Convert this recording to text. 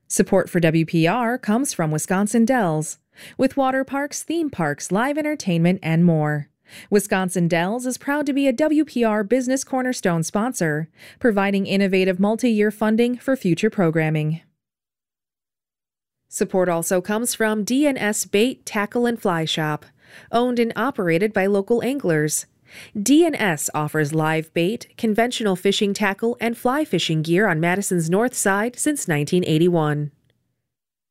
Support for WPR comes from Wisconsin Dells, with water parks, theme parks, live entertainment, and more. Wisconsin Dells is proud to be a WPR Business Cornerstone sponsor, providing innovative multi-year funding for future programming. Support also comes from D&S Bait, Tackle, and Fly Shop, owned and operated by local anglers. D&S offers live bait, conventional fishing tackle, and fly fishing gear on Madison's north side since 1981.